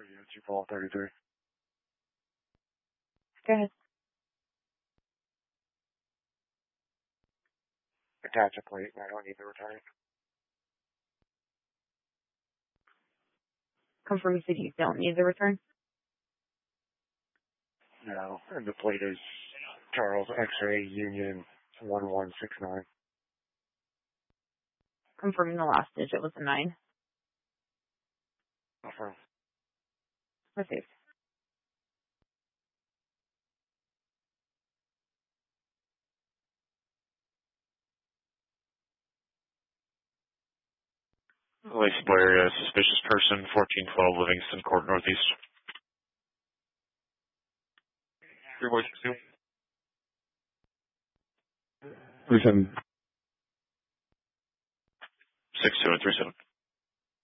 Radio 2-33. Go ahead. Attach a plate. I don't need to return it. Confirm you said you don't need the return? No, and the plate is Charles X-Ray Union 1169. Confirming the last digit was a 9. Confirm. Received. Lacey area, suspicious person, 1412 Livingston Court Northeast. 362. 37. 62 and 37.